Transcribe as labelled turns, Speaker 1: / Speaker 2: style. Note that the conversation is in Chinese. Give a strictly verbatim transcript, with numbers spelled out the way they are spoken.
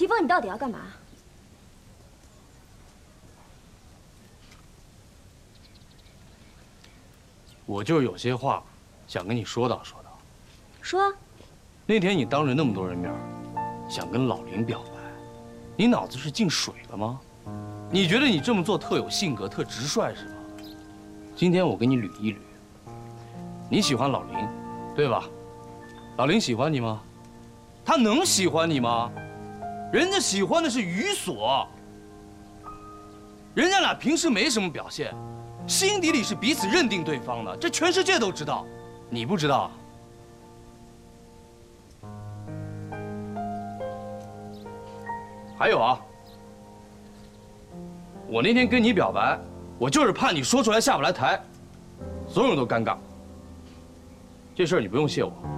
Speaker 1: 齐峰，你到底要干嘛？
Speaker 2: 我就是有些话想跟你说道说道。
Speaker 1: 说。
Speaker 2: 那天你当着那么多人面，想跟老林表白，你脑子是进水了吗？你觉得你这么做特有性格、特直率是吗？今天我给你捋一捋。你喜欢老林，对吧？老林喜欢你吗？他能喜欢你吗？人家喜欢的是于所。人家俩平时没什么表现，心底里是彼此认定对方的，这全世界都知道，你不知道？还有啊，我那天跟你表白，我就是怕你说出来下不来台，所有人都尴尬。这事儿你不用谢我。